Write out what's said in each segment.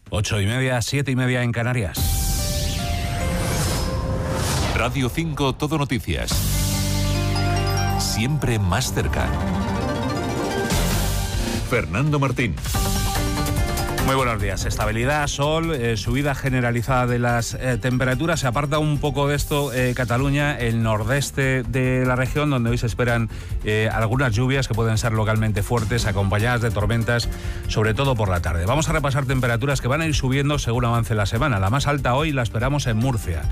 8:30, 7:30 en Canarias. Radio 5 Todo Noticias. Siempre más cerca. Fernando Martín. Muy buenos días. Estabilidad, sol, subida generalizada de las temperaturas. Se aparta un poco de esto Cataluña, el nordeste de la región, donde hoy se esperan algunas lluvias que pueden ser localmente fuertes, acompañadas de tormentas, sobre todo por la tarde. Vamos a repasar temperaturas que van a ir subiendo según avance la semana. La más alta hoy la esperamos en Murcia,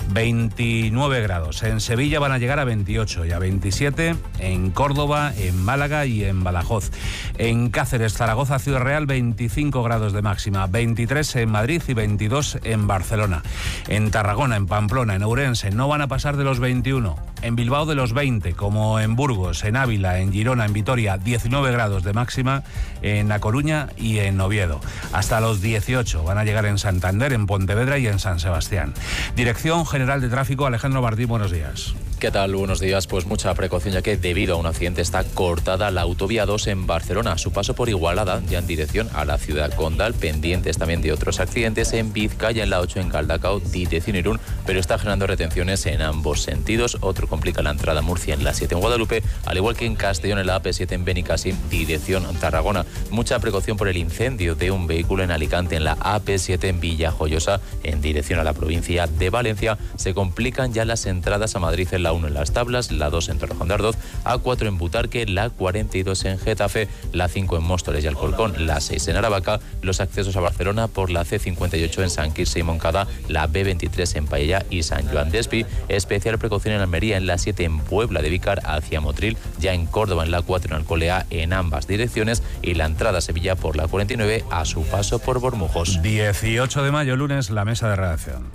29 grados. En Sevilla van a llegar a 28 y a 27 en Córdoba, en Málaga y en Badajoz. En Cáceres, Zaragoza, Ciudad Real, 25 grados de máxima, 23 en Madrid y 22 en Barcelona. En Tarragona, en Pamplona, en Ourense no van a pasar de los 21. En Bilbao de los 20, como en Burgos, en Ávila, en Girona, en Vitoria, 19 grados de máxima, en A Coruña y en Oviedo. Hasta los 18 van a llegar en Santander, en Pontevedra y en San Sebastián. Dirección General de Tráfico, Alejandro Martín, buenos días. ¿Qué tal? Buenos días. Pues mucha precaución, ya que debido a un accidente está cortada la autovía 2 en Barcelona, a su paso por Igualada, ya en dirección a la ciudad condal, pendientes también de otros accidentes en Vizcaya, en la 8 en Galdacao, dirección Irún, pero está generando retenciones en ambos sentidos. Otro complica la entrada a Murcia en la 7 en Guadalupe, al igual que en Castellón en la AP7 en Benicàssim, dirección Tarragona. Mucha precaución por el incendio de un vehículo en Alicante en la AP7 en Villajoyosa, en dirección a la provincia de Valencia. Se complican ya las entradas a Madrid en la 1 en Las Tablas, la 2 en Torrejón de Ardoz, A4 en Butarque, la 42 en Getafe, la 5 en Móstoles y Alcorcón, la 6 en Aravaca, los accesos a Barcelona por la C58 en San Quirze y Moncada, la B23 en Paella y San Joan de Espí. Especial precaución en Almería en la 7 en Puebla de Vícar hacia Motril, ya en Córdoba en la 4 en Alcolea en ambas direcciones, y la entrada a Sevilla por la 49 a su paso por Bormujos. 18 de mayo, lunes, la mesa de redacción.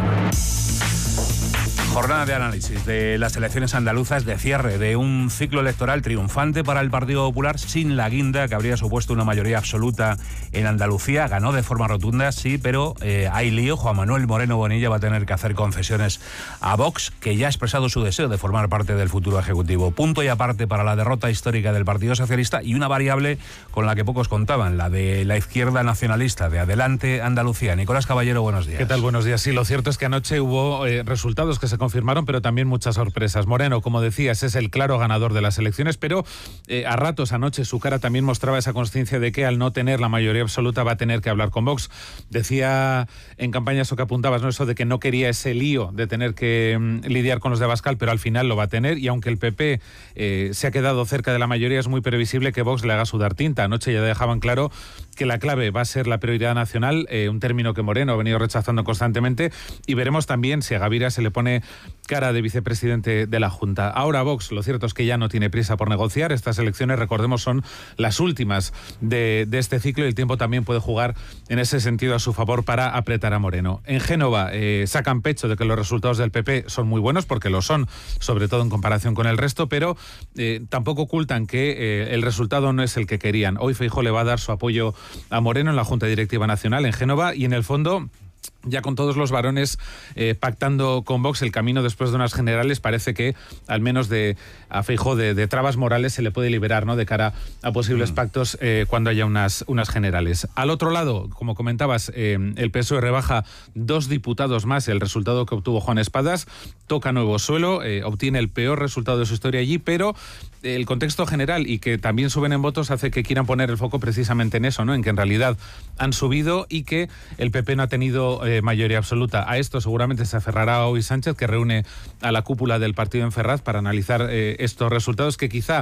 Jornada de análisis de las elecciones andaluzas, de cierre de un ciclo electoral triunfante para el Partido Popular, sin la guinda que habría supuesto una mayoría absoluta en Andalucía. Ganó de forma rotunda, sí, pero hay lío. Juan Manuel Moreno Bonilla va a tener que hacer concesiones a Vox, que ya ha expresado su deseo de formar parte del futuro Ejecutivo. Punto y aparte para la derrota histórica del Partido Socialista, y una variable con la que pocos contaban, la de la izquierda nacionalista de Adelante Andalucía. Nicolás Caballero, buenos días. ¿Qué tal? Buenos días. Sí, lo cierto es que anoche hubo resultados que se confirmaron, pero también muchas sorpresas. Moreno, como decías, es el claro ganador de las elecciones, pero a ratos anoche su cara también mostraba esa consciencia de que al no tener la mayoría absoluta va a tener que hablar con Vox. Decía en campaña eso que apuntabas, ¿no? Eso de que no quería ese lío de tener que lidiar con los de Abascal, pero al final lo va a tener, y aunque el PP se ha quedado cerca de la mayoría, es muy previsible que Vox le haga sudar tinta. Anoche ya dejaban claro que la clave va a ser la prioridad nacional, un término que Moreno ha venido rechazando constantemente, y veremos también si a Gavira se le pone cara de vicepresidente de la Junta. Ahora Vox, lo cierto es que ya no tiene prisa por negociar. Estas elecciones, recordemos, son las últimas de este ciclo, y el tiempo también puede jugar en ese sentido a su favor para apretar a Moreno. En Génova sacan pecho de que los resultados del PP son muy buenos, porque lo son, sobre todo en comparación con el resto, pero tampoco ocultan que el resultado no es el que querían. Hoy Feijóo le va a dar su apoyo a Moreno en la Junta Directiva Nacional en Génova, y en el fondo, ya con todos los varones pactando con Vox el camino después de unas generales, parece que al menos a Feijóo de trabas morales se le puede liberar, ¿no?, de cara a posibles pactos cuando haya unas generales. Al otro lado, como comentabas, el PSOE rebaja 2 diputados más el resultado que obtuvo Juan Espadas, toca nuevo suelo, obtiene el peor resultado de su historia allí, pero el contexto general y que también suben en votos hace que quieran poner el foco precisamente en eso, ¿no?, en que en realidad han subido y que el PP no ha tenido mayoría absoluta. A esto seguramente se aferrará hoy Sánchez, que reúne a la cúpula del partido en Ferraz para analizar estos resultados, que quizá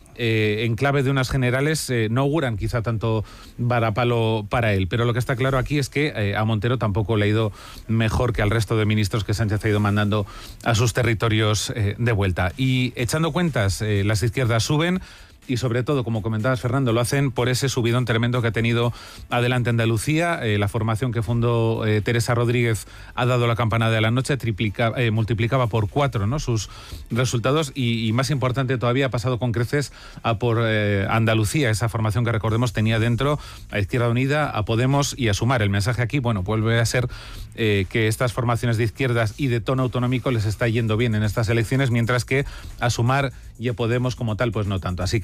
en clave de unas generales no auguran quizá tanto varapalo para él, pero lo que está claro aquí es que a Montero tampoco le ha ido mejor que al resto de ministros que Sánchez ha ido mandando a sus territorios de vuelta. Y echando cuentas, las izquierdas suben, y sobre todo, como comentabas, Fernando, lo hacen por ese subidón tremendo que ha tenido Adelante Andalucía. La formación que fundó Teresa Rodríguez ha dado la campanada de la noche, multiplicaba por 4, ¿no?, sus resultados, y más importante todavía, ha pasado con creces a por Andalucía, esa formación que, recordemos, tenía dentro a Izquierda Unida, a Podemos y a Sumar. El mensaje aquí, bueno, vuelve a ser que estas formaciones de izquierdas y de tono autonómico les está yendo bien en estas elecciones, mientras que a Sumar y a Podemos como tal, pues no tanto. Así que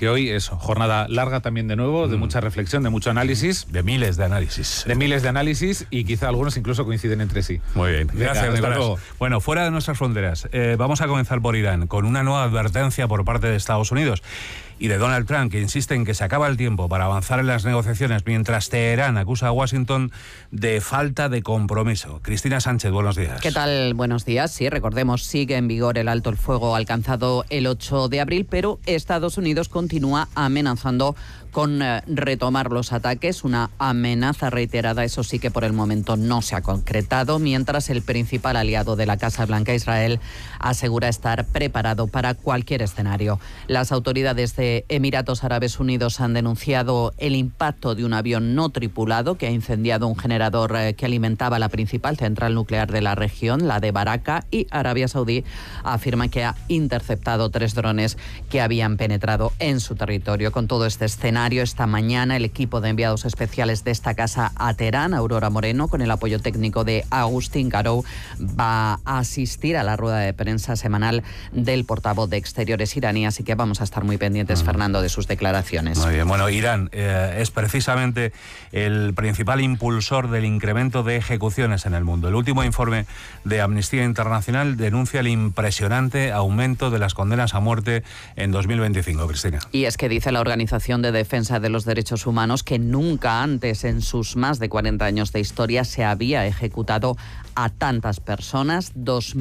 que hoy eso, jornada larga también de nuevo, de mucha reflexión, de mucho análisis. De miles de análisis. De miles de análisis y quizá algunos incluso coinciden entre sí. Muy bien, gracias Nicolás. Luego. Bueno, fuera de nuestras fronteras, vamos a comenzar por Irán, con una nueva advertencia por parte de Estados Unidos y de Donald Trump, que insiste en que se acaba el tiempo para avanzar en las negociaciones, mientras Teherán acusa a Washington de falta de compromiso. Cristina Sánchez, buenos días. ¿Qué tal? Buenos días. Sí, recordemos, sigue en vigor el alto el fuego alcanzado el 8 de abril, pero Estados Unidos continúa amenazando con retomar los ataques, una amenaza reiterada, eso sí que por el momento no se ha concretado, mientras el principal aliado de la Casa Blanca, Israel, asegura estar preparado para cualquier escenario. Las autoridades de Emiratos Árabes Unidos han denunciado el impacto de un avión no tripulado que ha incendiado un generador que alimentaba la principal central nuclear de la región, la de Baraka, y Arabia Saudí afirma que ha interceptado 3 drones que habían penetrado en su territorio. Con todo este escenario, esta mañana el equipo de enviados especiales de esta casa a Teherán, Aurora Moreno, con el apoyo técnico de Agustín Garou, va a asistir a la rueda de prensa semanal del portavoz de Exteriores iraní, así que vamos a estar muy pendientes, Fernando, de sus declaraciones. Muy bien, bueno, Irán es precisamente el principal impulsor del incremento de ejecuciones en el mundo. El último informe de Amnistía Internacional denuncia el impresionante aumento de las condenas a muerte en 2025, Cristina. Y es que dice la Organización de Defensa de los Derechos Humanos que nunca antes en sus más de 40 años de historia se había ejecutado a tantas personas,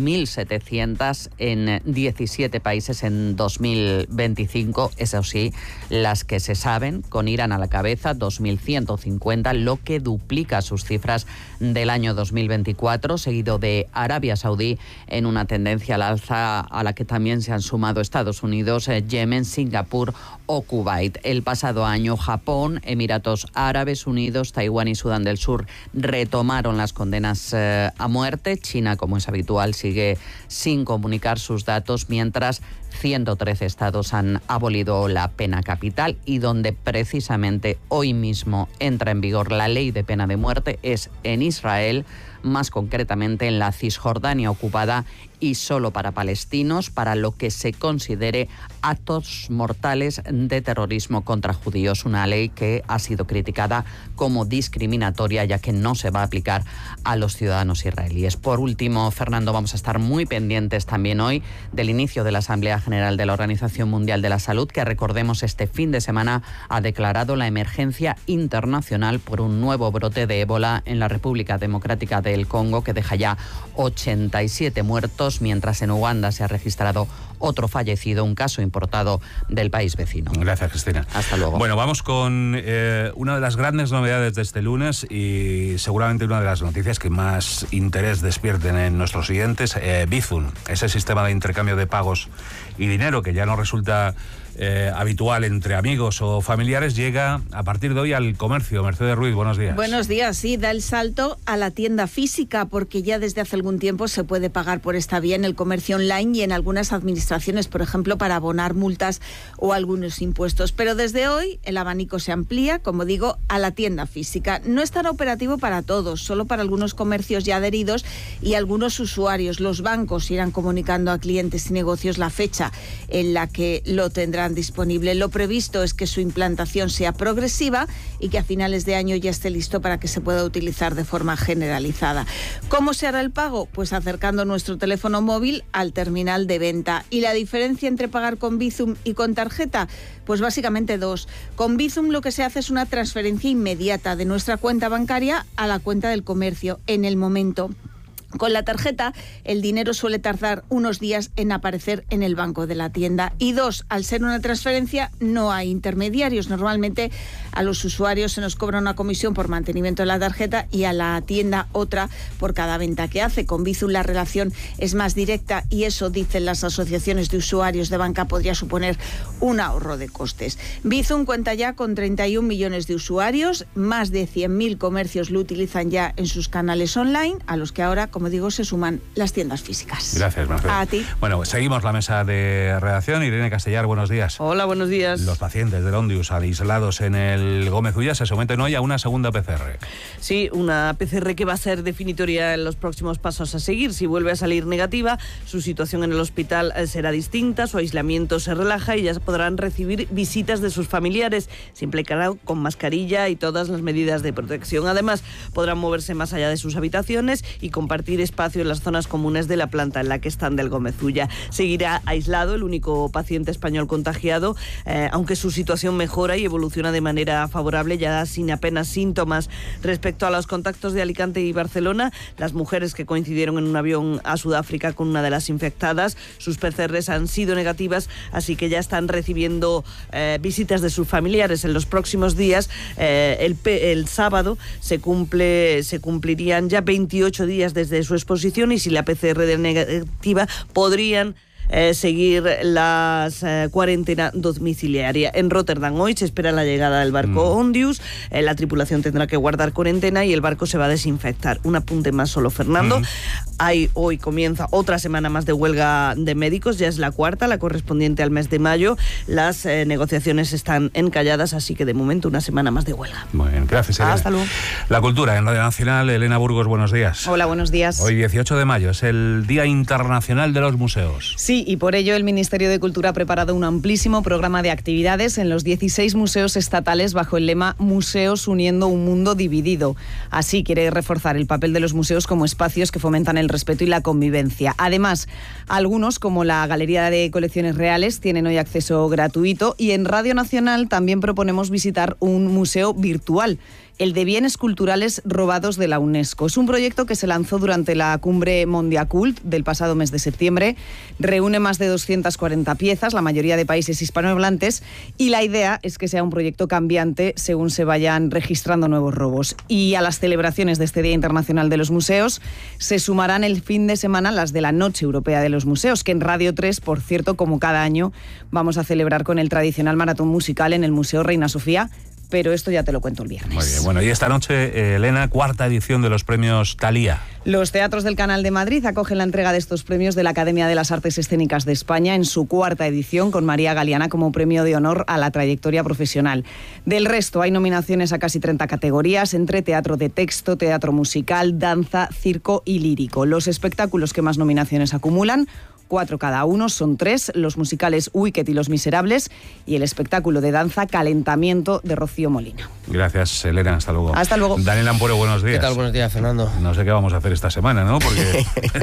2.700 en 17 países en 2025, eso sí, las que se saben, con Irán a la cabeza, 2.150, lo que duplica sus cifras del año 2024, seguido de Arabia Saudí en una tendencia al alza a la que también se han sumado Estados Unidos, Yemen, Singapur o Kuwait. El pasado año Japón, Emiratos Árabes Unidos, Taiwán y Sudán del Sur retomaron las condenas a muerte. China, como es habitual, sigue sin comunicar sus datos, mientras 113 estados han abolido la pena capital, y donde precisamente hoy mismo entra en vigor la ley de pena de muerte es en Israel, más concretamente en la Cisjordania ocupada, y solo para palestinos, para lo que se considere actos mortales de terrorismo contra judíos, una ley que ha sido criticada como discriminatoria, ya que no se va a aplicar a los ciudadanos israelíes. Por último, Fernando, vamos a estar muy pendientes también hoy del inicio de la Asamblea General de la Organización Mundial de la Salud, que, recordemos, este fin de semana ha declarado la emergencia internacional por un nuevo brote de ébola en la República Democrática del Congo, que deja ya 87 muertos, mientras en Uganda se ha registrado otro fallecido, un caso importado del país vecino. Gracias, Cristina. Hasta luego. Bueno, vamos con una de las grandes novedades de este lunes y seguramente una de las noticias que más interés despierten en nuestros oyentes. Bizum, ese sistema de intercambio de pagos y dinero que ya no resulta habitual entre amigos o familiares, llega a partir de hoy al comercio. Mercedes Ruiz, buenos días. Buenos días, sí, da el salto a la tienda física, porque ya desde hace algún tiempo se puede pagar por esta vía en el comercio online y en algunas administraciones, por ejemplo, para abonar multas o algunos impuestos. Pero desde hoy el abanico se amplía, como digo, a la tienda física. No estará operativo para todos, solo para algunos comercios ya adheridos y algunos usuarios. Los bancos irán comunicando a clientes y negocios la fecha en la que lo tendrán disponible. Lo previsto es que su implantación sea progresiva y que a finales de año ya esté listo para que se pueda utilizar de forma generalizada. ¿Cómo se hará el pago? Pues acercando nuestro teléfono móvil al terminal de venta. ¿Y la diferencia entre pagar con Bizum y con tarjeta? Pues básicamente dos. Con Bizum lo que se hace es una transferencia inmediata de nuestra cuenta bancaria a la cuenta del comercio en el momento. Con la tarjeta, el dinero suele tardar unos días en aparecer en el banco de la tienda. Y dos, al ser una transferencia, no hay intermediarios. Normalmente a los usuarios se nos cobra una comisión por mantenimiento de la tarjeta y a la tienda otra por cada venta que hace. Con Bizum la relación es más directa y eso, dicen las asociaciones de usuarios de banca, podría suponer un ahorro de costes. Bizum cuenta ya con 31 millones de usuarios, más de 100.000 comercios lo utilizan ya en sus canales online, a los que ahora, como digo, se suman las tiendas físicas. Gracias, Mercedes. A ti. Bueno, seguimos la mesa de redacción. Irene Castellar, buenos días. Hola, buenos días. Los pacientes del Ondius aislados en el Gómez Ulla se someten hoy a una segunda PCR. Sí, una PCR que va a ser definitoria en los próximos pasos a seguir. Si vuelve a salir negativa, su situación en el hospital será distinta, su aislamiento se relaja y ya podrán recibir visitas de sus familiares, siempre claro, con mascarilla y todas las medidas de protección. Además, podrán moverse más allá de sus habitaciones y compartir espacio en las zonas comunes de la planta en la que están del Gómez Ulla. Seguirá aislado el único paciente español contagiado, aunque su situación mejora y evoluciona de manera favorable, ya sin apenas síntomas. Respecto a los contactos de Alicante y Barcelona, las mujeres que coincidieron en un avión a Sudáfrica con una de las infectadas, sus PCRs han sido negativas, así que ya están recibiendo visitas de sus familiares. En los próximos días, el sábado, se cumplirían ya 28 días desde su exposición y si la PCR de negativa podrían seguir la cuarentena domiciliaria. En Rotterdam hoy se espera la llegada del barco Ondius, la tripulación tendrá que guardar cuarentena y el barco se va a desinfectar. Un apunte más solo, Fernando. Hoy comienza otra semana más de huelga de médicos, ya es la cuarta, la correspondiente al mes de mayo. Las negociaciones están encalladas, así que de momento una semana más de huelga. Muy bien, gracias, Elena. Hasta luego. La cultura en Radio Nacional, Elena Burgos, buenos días. Hola, buenos días. Hoy 18 de mayo es el Día Internacional de los Museos. Sí, y por ello el Ministerio de Cultura ha preparado un amplísimo programa de actividades en los 16 museos estatales bajo el lema Museos uniendo un mundo dividido. Así quiere reforzar el papel de los museos como espacios que fomentan el respeto y la convivencia. Además, algunos, como la Galería de Colecciones Reales, tienen hoy acceso gratuito y en Radio Nacional también proponemos visitar un museo virtual, el de Bienes Culturales Robados de la UNESCO. Es un proyecto que se lanzó durante la cumbre Mondiacult del pasado mes de septiembre. Reúne más de 240 piezas, la mayoría de países hispanohablantes, y la idea es que sea un proyecto cambiante según se vayan registrando nuevos robos. Y a las celebraciones de este Día Internacional de los Museos se sumarán el fin de semana las de la Noche Europea de los Museos, que en Radio 3, por cierto, como cada año, vamos a celebrar con el tradicional maratón musical en el Museo Reina Sofía, pero esto ya te lo cuento el viernes. Muy bien, bueno, y esta noche, Elena, cuarta edición de los premios Thalía. Los teatros del Canal de Madrid acogen la entrega de estos premios de la Academia de las Artes Escénicas de España en su cuarta edición, con María Galeana como premio de honor a la trayectoria profesional. Del resto, hay nominaciones a casi 30 categorías, entre teatro de texto, teatro musical, danza, circo y lírico. Los espectáculos que más nominaciones acumulan, 4 cada uno, son 3, los musicales Wicked y Los Miserables y el espectáculo de danza Calentamiento de Rocío Molina. Gracias, Elena, hasta luego. Hasta luego. Daniel Ampuero, buenos días. ¿Qué tal? Buenos días, Fernando. No sé qué vamos a hacer esta semana, ¿no? Porque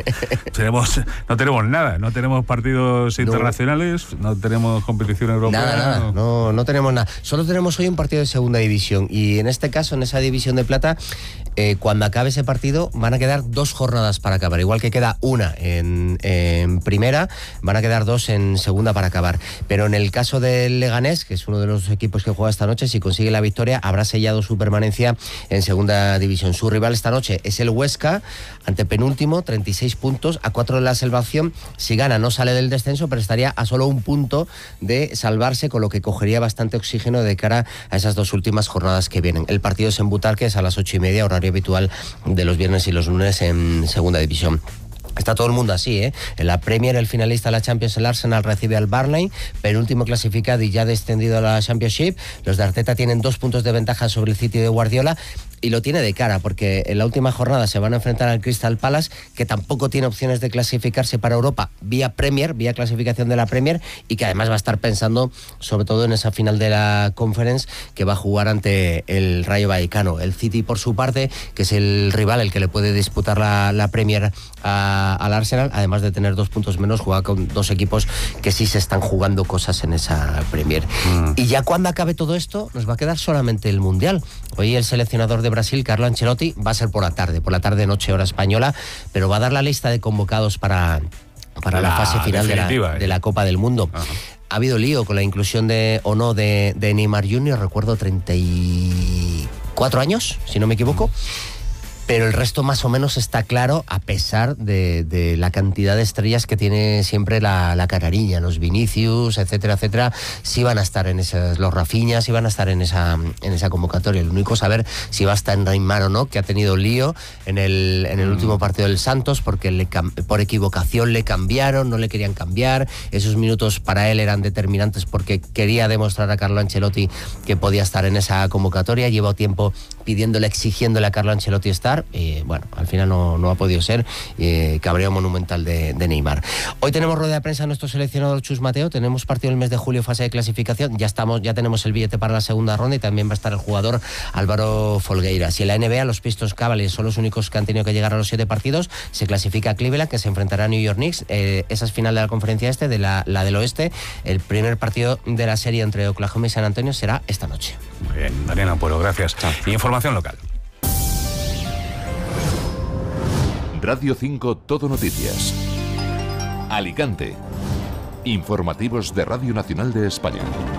no tenemos nada, no tenemos partidos internacionales, no tenemos competición europea. Nada, no tenemos nada. Solo tenemos hoy un partido de segunda división y en este caso, en esa división de plata, cuando acabe ese partido van a quedar 2 jornadas para acabar, igual que queda una en primera, van a quedar 2 en segunda para acabar. Pero en el caso del Leganés, que es uno de los equipos que juega esta noche, si consigue la victoria, habrá sellado su permanencia en segunda división. Su rival esta noche es el Huesca, antepenúltimo, 36 puntos, a 4 de la salvación. Si gana, no sale del descenso, pero estaría a solo 1 punto de salvarse, con lo que cogería bastante oxígeno de cara a esas 2 últimas jornadas que vienen. El partido es en Butarque, es a las 8:30, horario habitual de los viernes y los lunes en segunda división. Está todo el mundo así, ¿eh? En la Premier, el finalista de la Champions, el Arsenal, recibe al Burnley, penúltimo clasificado y ya descendido a la Championship. Los de Arteta tienen 2 puntos de ventaja sobre el City de Guardiola, y lo tiene de cara, porque en la última jornada se van a enfrentar al Crystal Palace, que tampoco tiene opciones de clasificarse para Europa vía Premier, vía clasificación de la Premier, y que además va a estar pensando sobre todo en esa final de la Conference que va a jugar ante el Rayo Vallecano. El City, por su parte, que es el rival, el que le puede disputar la Premier al Arsenal, además de tener 2 puntos menos, juega con 2 equipos que sí se están jugando cosas en esa Premier. Y ya cuando acabe todo esto, nos va a quedar solamente el Mundial. Hoy el seleccionador de Brasil, Carlo Ancelotti, va a ser por la tarde noche hora española, pero va a dar la lista de convocados para la fase final de la Copa del Mundo. Ajá. Ha habido lío con la inclusión de Neymar Jr., recuerdo 34 años, si no me equivoco. pero el resto más o menos está claro, a pesar de la cantidad de estrellas que tiene siempre la Canariña, los Vinicius, etcétera, etcétera, sí van a estar en esas, los Rafinha sí van a estar en esa convocatoria. Lo único es saber si va a estar en Neymar o no, que ha tenido lío en el último partido del Santos, porque por equivocación le cambiaron, no le querían cambiar, esos minutos para él eran determinantes porque quería demostrar a Carlo Ancelotti que podía estar en esa convocatoria. Lleva tiempo pidiéndole, exigiéndole a Carlo Ancelotti estar. Bueno, al final no ha podido ser. Cabreo monumental de Neymar. Hoy tenemos rueda de prensa a nuestro seleccionador Chus Mateo. Tenemos partido el mes de julio, fase de clasificación. Ya tenemos el billete para la segunda ronda y también va a estar el jugador Álvaro Folgueiras. Y en la NBA, los Pistons Cavaliers son los únicos que han tenido que llegar a los 7 partidos. Se clasifica Cleveland, que se enfrentará a New York Knicks. Esa es final de la conferencia de la del oeste. El primer partido de la serie entre Oklahoma y San Antonio será esta noche. Muy bien, Mariano Puelo, gracias. Chao. Información local. Radio 5 Todo Noticias. Alicante. Informativos de Radio Nacional de España.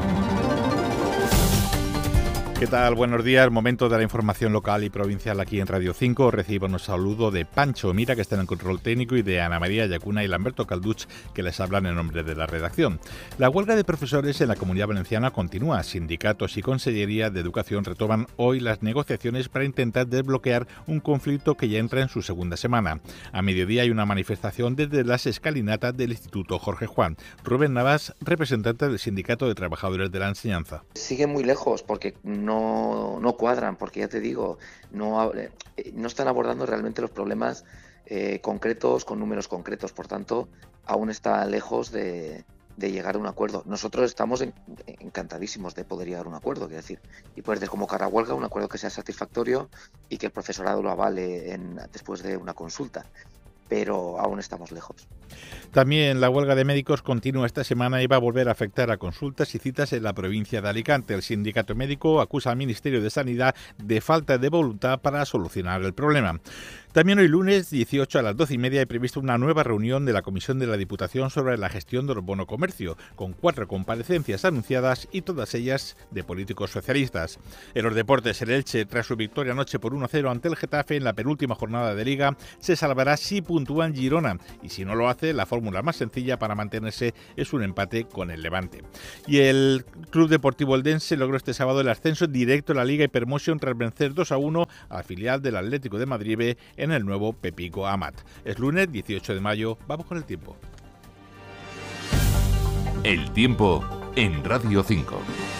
¿Qué tal? Buenos días. Momento de la información local y provincial aquí en Radio 5. Recibo un saludo de Pancho Mira, que está en el control técnico, y de Ana María Yacuna y Lamberto Calduch, que les hablan en nombre de la redacción. La huelga de profesores en la Comunidad Valenciana continúa. Sindicatos y Consellería de Educación retoman hoy las negociaciones para intentar desbloquear un conflicto que ya entra en su segunda semana. A mediodía hay una manifestación desde las escalinatas del Instituto Jorge Juan. Rubén Navas, representante del Sindicato de Trabajadores de la Enseñanza. Sigue muy lejos porque no cuadran, porque ya te digo, no están abordando realmente los problemas concretos con números concretos, por tanto, aún está lejos de llegar a un acuerdo. Nosotros estamos encantadísimos de poder llegar a un acuerdo, quiero decir, y poder desconvocar a huelga, un acuerdo que sea satisfactorio y que el profesorado lo avale después de una consulta, pero aún estamos lejos. También la huelga de médicos continúa esta semana y va a volver a afectar a consultas y citas en la provincia de Alicante. El sindicato médico acusa al Ministerio de Sanidad de falta de voluntad para solucionar el problema. También hoy lunes 18 a las 12:30 hay previsto una nueva reunión de la Comisión de la Diputación sobre la gestión del bono comercio, con 4 comparecencias anunciadas y todas ellas de políticos socialistas. En los deportes, el Elche, tras su victoria anoche por 1-0 ante el Getafe en la penúltima jornada de Liga, se salvará si puntúa en Girona, y si no lo hace, la fórmula más sencilla para mantenerse es un empate con el Levante. Y el Club Deportivo Eldense logró este sábado el ascenso directo a la Liga Hypermotion tras vencer 2-1 al filial del Atlético de Madrid B en el nuevo Pepico Amat. Es lunes 18 de mayo. Vamos con el tiempo. El tiempo en Radio 5.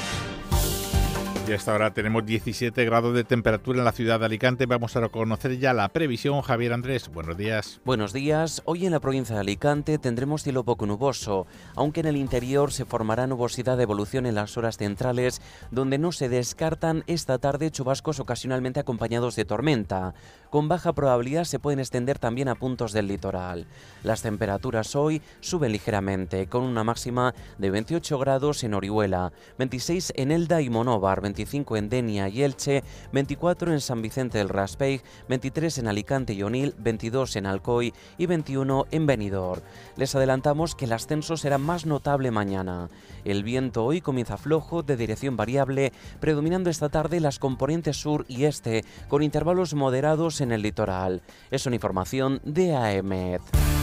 Y hasta ahora tenemos 17 grados de temperatura en la ciudad de Alicante. Vamos a conocer ya la previsión. Javier Andrés, buenos días. Buenos días. Hoy en la provincia de Alicante tendremos cielo poco nuboso, aunque en el interior se formará nubosidad de evolución en las horas centrales, donde no se descartan esta tarde chubascos ocasionalmente acompañados de tormenta. Con baja probabilidad se pueden extender también a puntos del litoral. Las temperaturas hoy suben ligeramente, con una máxima de 28 grados en Orihuela, 26 en Elda y Monóvar, 25 en Denia y Elche, 24 en San Vicente del Raspeig, 23 en Alicante y Onil, 22 en Alcoy y 21 en Benidorm. Les adelantamos que el ascenso será más notable mañana. El viento hoy comienza flojo, de dirección variable, predominando esta tarde las componentes sur y este, con intervalos moderados en el litoral. Es una información de AEMET.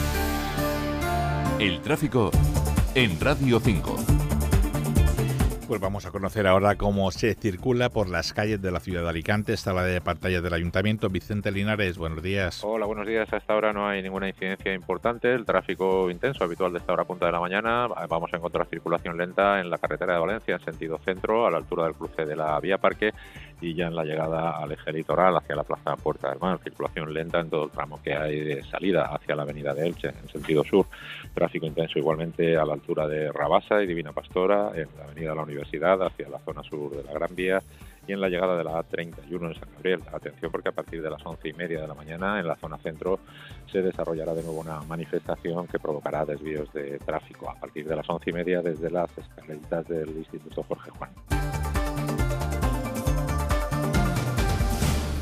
El tráfico en Radio 5. Pues vamos a conocer ahora cómo se circula por las calles de la ciudad de Alicante. Está la de pantalla del Ayuntamiento. Vicente Linares, buenos días. Hola, buenos días. A esta hora no hay ninguna incidencia importante. El tráfico intenso habitual de esta hora punta de la mañana. Vamos a encontrar circulación lenta en la carretera de Valencia en sentido centro, a la altura del cruce de la Vía Parque, y ya en la llegada al eje litoral hacia la plaza Puerta del Mar. Circulación lenta en todo el tramo que hay de salida hacia la avenida de Elche en sentido sur. Tráfico intenso igualmente a la altura de Rabasa y Divina Pastora, en la avenida de la Universidad hacia la zona sur de la Gran Vía, y en la llegada de la A31 en San Gabriel. Atención, porque a partir de las 11:30 de la mañana en la zona centro se desarrollará de nuevo una manifestación que provocará desvíos de tráfico a partir de las 11:30 desde las escaleritas del Instituto Jorge Juan.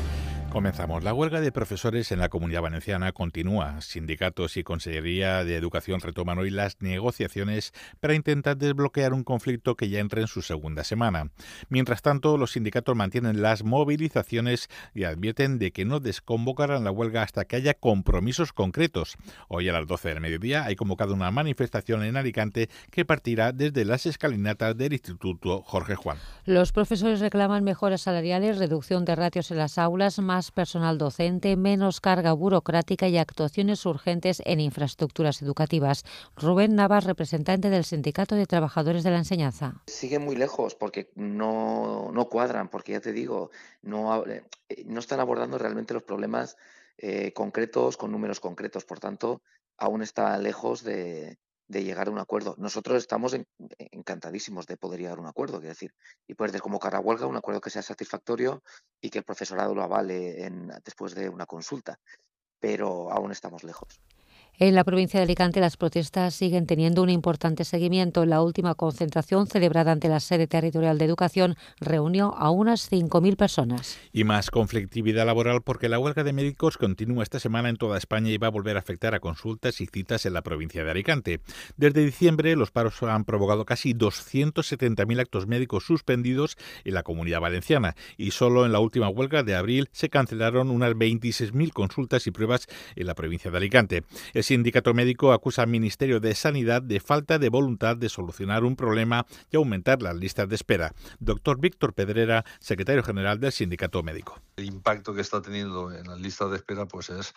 Comenzamos. La huelga de profesores en la Comunidad Valenciana continúa. Sindicatos y Consellería de Educación retoman hoy las negociaciones para intentar desbloquear un conflicto que ya entra en su segunda semana. Mientras tanto, los sindicatos mantienen las movilizaciones y advierten de que no desconvocarán la huelga hasta que haya compromisos concretos. Hoy a las 12 del mediodía hay convocado una manifestación en Alicante que partirá desde las escalinatas del Instituto Jorge Juan. Los profesores reclaman mejoras salariales, reducción de ratios en las aulas, más personal docente, menos carga burocrática y actuaciones urgentes en infraestructuras educativas. Rubén Navas, representante del Sindicato de Trabajadores de la Enseñanza. Siguen muy lejos porque no cuadran, porque ya te digo, no están abordando realmente los problemas concretos con números concretos. Por tanto, aún está lejos de llegar a un acuerdo. Nosotros estamos encantadísimos de poder llegar a un acuerdo, quiero decir, y poder desconvocar a huelga, un acuerdo que sea satisfactorio y que el profesorado lo avale después de una consulta, pero aún estamos lejos. En la provincia de Alicante las protestas siguen teniendo un importante seguimiento. La última concentración celebrada ante la sede territorial de Educación reunió a unas 5.000 personas. Y más conflictividad laboral porque la huelga de médicos continúa esta semana en toda España y va a volver a afectar a consultas y citas en la provincia de Alicante. Desde diciembre los paros han provocado casi 270.000 actos médicos suspendidos en la Comunidad Valenciana y solo en la última huelga de abril se cancelaron unas 26.000 consultas y pruebas en la provincia de Alicante. El sindicato médico acusa al Ministerio de Sanidad de falta de voluntad de solucionar un problema y aumentar las listas de espera. Doctor Víctor Pedrera, secretario general del sindicato médico. El impacto que está teniendo en las listas de espera pues es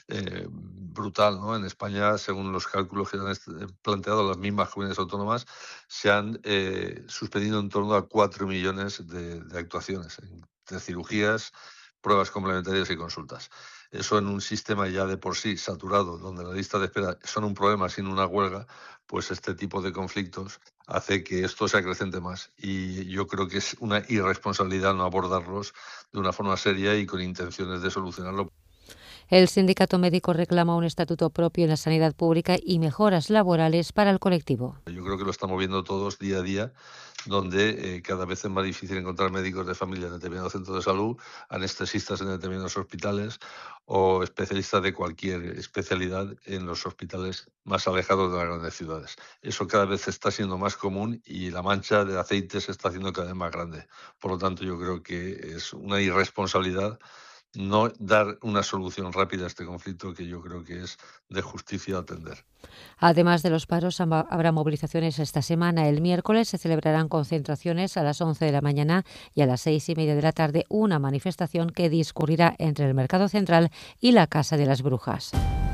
brutal, ¿no? En España, según los cálculos que han planteado las mismas comunidades autónomas, se han suspendido en torno a 4 millones de actuaciones entre cirugías, pruebas complementarias y consultas. Eso en un sistema ya de por sí saturado, donde la lista de espera son un problema sin una huelga, pues este tipo de conflictos hace que esto se acrecente más. Y yo creo que es una irresponsabilidad no abordarlos de una forma seria y con intenciones de solucionarlo. El sindicato médico reclama un estatuto propio en la sanidad pública y mejoras laborales para el colectivo. Yo creo que lo estamos viendo todos día a día, donde cada vez es más difícil encontrar médicos de familia en determinados centros de salud, anestesistas en determinados hospitales o especialistas de cualquier especialidad en los hospitales más alejados de las grandes ciudades. Eso cada vez está siendo más común y la mancha de aceite se está haciendo cada vez más grande. Por lo tanto, yo creo que es una irresponsabilidad no dar una solución rápida a este conflicto que yo creo que es de justicia atender. Además de los paros, habrá movilizaciones esta semana. El miércoles se celebrarán concentraciones a las 11 de la mañana y a las 6:30 de la tarde una manifestación que discurrirá entre el Mercado Central y la Casa de las Brujas.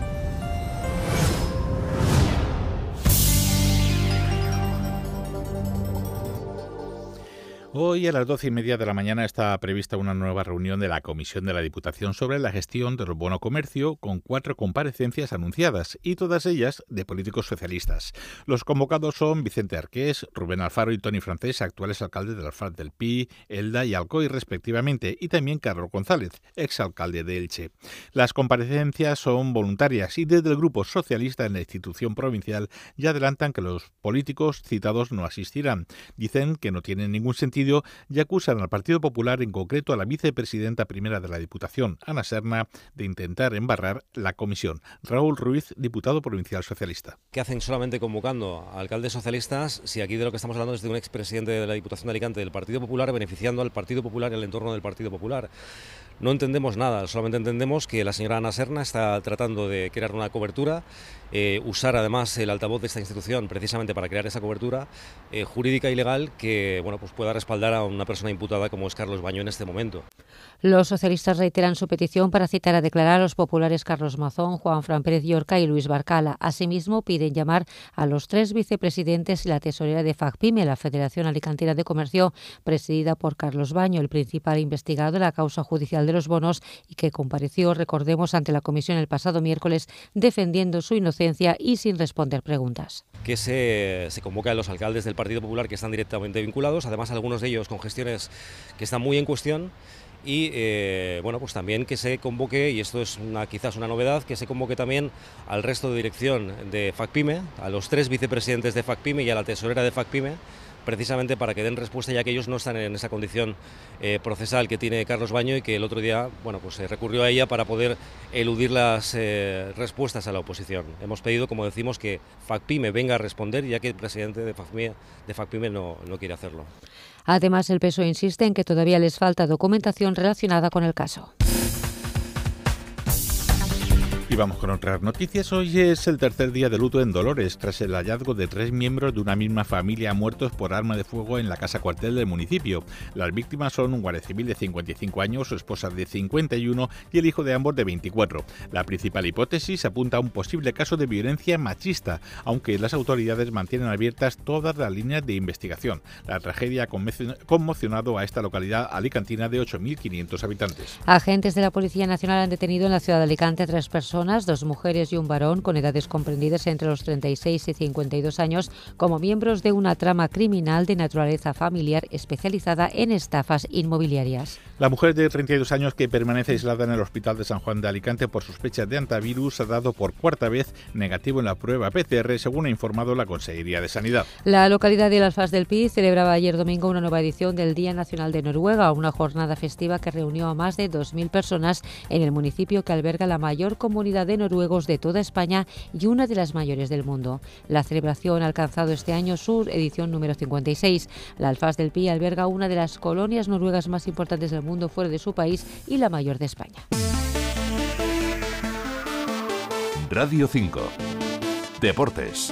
Hoy a las 12:30 de la mañana está prevista una nueva reunión de la Comisión de la Diputación sobre la gestión del bono comercio, con 4 comparecencias anunciadas y todas ellas de políticos socialistas. Los convocados son Vicente Arqués, Rubén Alfaro y Toni Francés, actuales alcaldes del Alfraz del Pi, Elda y Alcoy respectivamente, y también Carlos González, exalcalde de Elche. Las comparecencias son voluntarias y desde el Grupo Socialista en la institución provincial ya adelantan que los políticos citados no asistirán. Dicen que no tienen ningún sentido y acusan al Partido Popular, en concreto a la vicepresidenta primera de la Diputación, Ana Serna, de intentar embarrar la comisión. Raúl Ruiz, diputado provincial socialista. ¿Qué hacen solamente convocando a alcaldes socialistas si aquí de lo que estamos hablando es de un expresidente de la Diputación de Alicante del Partido Popular beneficiando al Partido Popular y al entorno del Partido Popular? No entendemos nada, solamente entendemos que la señora Ana Serna está tratando de crear una cobertura, usar además el altavoz de esta institución precisamente para crear esa cobertura jurídica y legal que pues pueda respaldar a una persona imputada como es Carlos Baño en este momento. Los socialistas reiteran su petición para citar a declarar a los populares Carlos Mazón, Juan Fran Pérez Llorca y Luis Barcala. Asimismo, piden llamar a los 3 vicepresidentes y la tesorera de FACPIME, la Federación Alicantina de Comercio, presidida por Carlos Baño, el principal investigado de la causa judicial de los bonos y que compareció, recordemos, ante la comisión el pasado miércoles defendiendo su inocencia y sin responder preguntas. Que se convoca a los alcaldes del Partido Popular que están directamente vinculados, además algunos de ellos con gestiones que están muy en cuestión. Y pues también que se convoque, y esto es quizás una novedad, que se convoque también al resto de dirección de FACPIME, a los 3 vicepresidentes de FACPIME y a la tesorera de FACPIME, precisamente para que den respuesta, ya que ellos no están en esa condición procesal que tiene Carlos Baño y que el otro día, bueno, pues se recurrió a ella para poder eludir las respuestas a la oposición. Hemos pedido, como decimos, que FACPIME venga a responder, ya que el presidente de FACPIME no quiere hacerlo. Además, el PSOE insiste en que todavía les falta documentación relacionada con el caso. Y vamos con otras noticias. Hoy es el tercer día de luto en Dolores, tras el hallazgo de 3 miembros de una misma familia muertos por arma de fuego en la casa cuartel del municipio. Las víctimas son un guardia civil de 55 años, su esposa de 51 y el hijo de ambos de 24. La principal hipótesis apunta a un posible caso de violencia machista, aunque las autoridades mantienen abiertas todas las líneas de investigación. La tragedia ha conmocionado a esta localidad alicantina de 8.500 habitantes. Agentes de la Policía Nacional han detenido en la ciudad de Alicante a 3 personas, 2 mujeres y un varón, con edades comprendidas entre los 36 y 52 años, como miembros de una trama criminal de naturaleza familiar especializada en estafas inmobiliarias. La mujer de 32 años, que permanece aislada en el Hospital de San Juan de Alicante por sospechas de antivirus, ha dado por cuarta vez negativo en la prueba PCR, según ha informado la Consejería de Sanidad. La localidad de Alfaz del Pi celebraba ayer domingo una nueva edición del Día Nacional de Noruega, una jornada festiva que reunió a más de 2.000 personas en el municipio que alberga la mayor comunidad de noruegos de toda España y una de las mayores del mundo. La celebración ha alcanzado este año su edición número 56. La Alfaz del Pi alberga una de las colonias noruegas más importantes del mundo fuera de su país y la mayor de España. Radio 5. Deportes.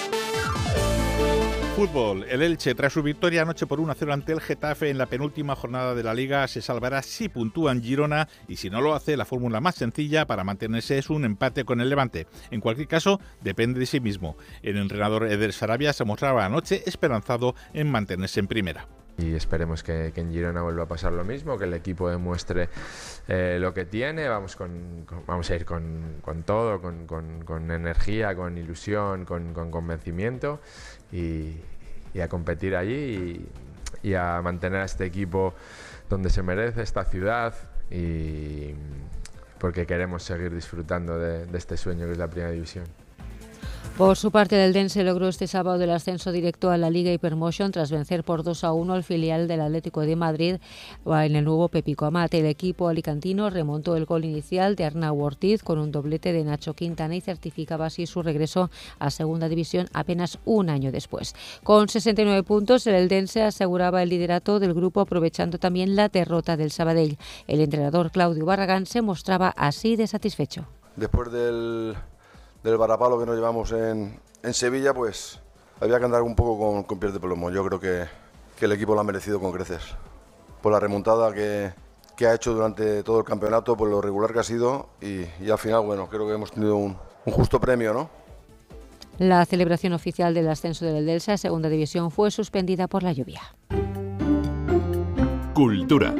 Fútbol. El Elche, tras su victoria anoche por 1-0 ante el Getafe en la penúltima jornada de la Liga, se salvará si puntúa en Girona, y si no lo hace, la fórmula más sencilla para mantenerse es un empate con el Levante. En cualquier caso, depende de sí mismo. El entrenador Eder Sarabia se mostraba anoche esperanzado en mantenerse en primera. Y esperemos que en Girona vuelva a pasar lo mismo, que el equipo demuestre lo que tiene. Vamos a ir con todo, con energía, con ilusión, con convencimiento y a competir allí y a mantener a este equipo donde se merece, esta ciudad, y porque queremos seguir disfrutando de este sueño que es la Primera División. Por su parte, el Eldense logró este sábado el ascenso directo a la Liga Hypermotion tras vencer por 2-1 al filial del Atlético de Madrid en el nuevo Pepico Amate. El equipo alicantino remontó el gol inicial de Arnau Ortiz con un doblete de Nacho Quintana y certificaba así su regreso a Segunda División apenas un año después. Con 69 puntos, el Eldense aseguraba el liderato del grupo, aprovechando también la derrota del Sabadell. El entrenador Claudio Barragán se mostraba así de satisfecho. Después del varapalo que nos llevamos en Sevilla, pues había que andar un poco con pies de plomo. Yo creo que el equipo lo ha merecido con creces. Por la remontada que ha hecho durante todo el campeonato, por lo regular que ha sido, y al final, bueno, creo que hemos tenido un justo premio, ¿no? La celebración oficial del ascenso del Eldense a Segunda División fue suspendida por la lluvia. Cultura.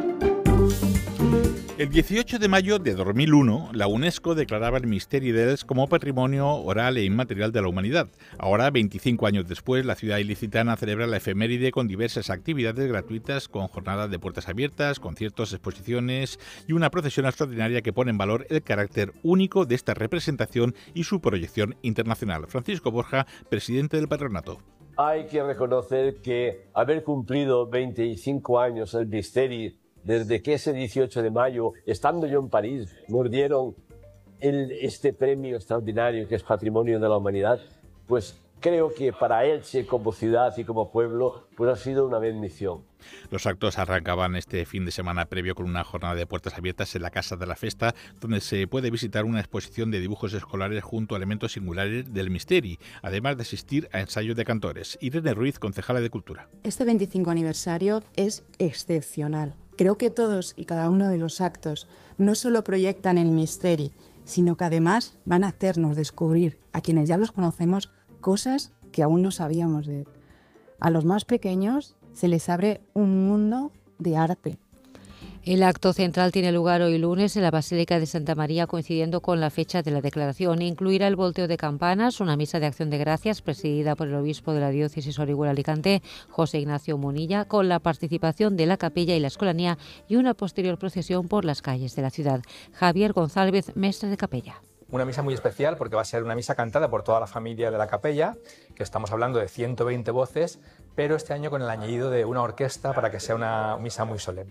El 18 de mayo de 2001, la UNESCO declaraba el Misteri d'Elx como patrimonio oral e inmaterial de la humanidad. Ahora, 25 años después, la ciudad ilicitana celebra la efeméride con diversas actividades gratuitas, con jornadas de puertas abiertas, conciertos, exposiciones y una procesión extraordinaria que pone en valor el carácter único de esta representación y su proyección internacional. Francisco Borja, presidente del patronato. Hay que reconocer que haber cumplido 25 años el Misteri, desde que ese 18 de mayo, estando yo en París, nos dieron este premio extraordinario que es Patrimonio de la Humanidad, pues creo que para Elche como ciudad y como pueblo pues ha sido una bendición. Los actos arrancaban este fin de semana previo con una jornada de puertas abiertas en la Casa de la Festa, donde se puede visitar una exposición de dibujos escolares junto a elementos singulares del Misteri, además de asistir a ensayos de cantores. Irene Ruiz, concejala de Cultura. Este 25 aniversario es excepcional. Creo que todos y cada uno de los actos no solo proyectan el Misteri, sino que además van a hacernos descubrir, a quienes ya los conocemos, cosas que aún no sabíamos de él. A los más pequeños se les abre un mundo de arte. El acto central tiene lugar hoy lunes en la Basílica de Santa María, coincidiendo con la fecha de la declaración. Incluirá el volteo de campanas, una misa de acción de gracias presidida por el obispo de la diócesis Orihuela-Alicante, José Ignacio Munilla, con la participación de la capilla y la escolanía, y una posterior procesión por las calles de la ciudad. Javier González, mestre de capella. una misa muy especial porque va a ser una misa cantada por toda la familia de la capella, que estamos hablando de 120 voces, pero este año con el añadido de una orquesta para que sea una misa muy solemne.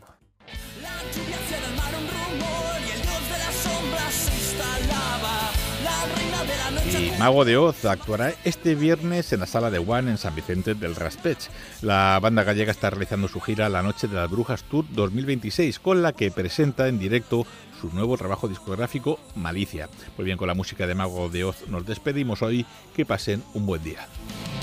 Y Mago de Oz actuará este viernes en la Sala de One en San Vicente del Raspeig. La banda gallega está realizando su gira La Noche de las Brujas Tour 2026, con la que presenta en directo su nuevo trabajo discográfico Malicia. Pues bien, con la música de Mago de Oz nos despedimos hoy. Que pasen un buen día.